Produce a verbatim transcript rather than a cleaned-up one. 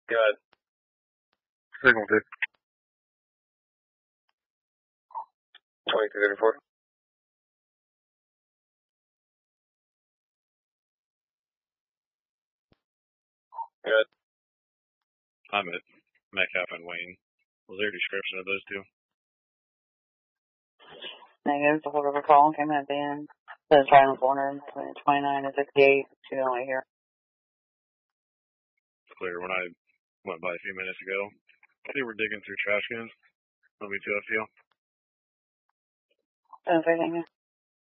Good. Signal two. twenty-two thirty-four. Good. I'm at Metcalf and Wayne. Was there a description of those two? Negative. The holdover call came at the end. Says right on the corner, twenty-nine to sixty-eight. Two only here. It's clear. When I went by a few minutes ago, they were digging through trash cans. Let me to a feel. Don't say anything.